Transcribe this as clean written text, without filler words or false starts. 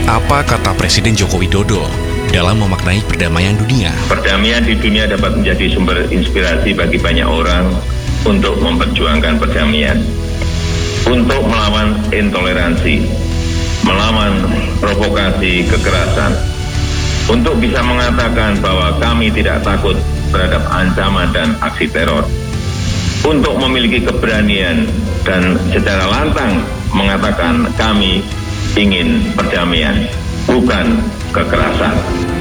Apa kata Presiden Joko Widodo dalam memaknai perdamaian dunia? Perdamaian di dunia dapat menjadi sumber inspirasi bagi banyak orang untuk memperjuangkan perdamaian, untuk melawan intoleransi, melawan provokasi kekerasan, untuk bisa mengatakan bahwa kami tidak takut terhadap ancaman dan aksi teror, untuk memiliki keberanian dan secara lantang mengatakan kami ingin perdamaian, bukan kekerasan.